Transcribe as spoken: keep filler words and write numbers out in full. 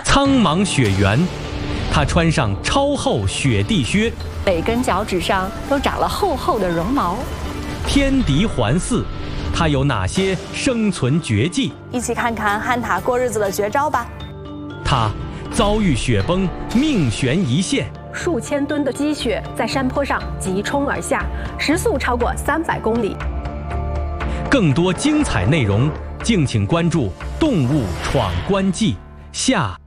苍茫雪原，它穿上超厚雪地靴， 每根脚趾上都长了厚厚的绒毛。 天敌环伺，它有哪些生存绝技？ 一起看看汉塔过日子的绝招吧。 它遭遇雪崩，命悬一线。 数千吨的积雪在山坡上急冲而下，时速超过三百公里。 更多精彩内容，敬请关注《动物闯关记》下。